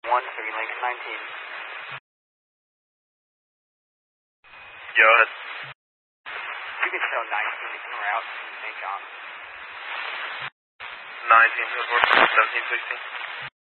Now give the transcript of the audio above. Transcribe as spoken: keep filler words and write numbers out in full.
one, three, Lincoln nineteen. Go ahead. You can show nineteen en route to Saint John. nineteen, seventeen, sixteen.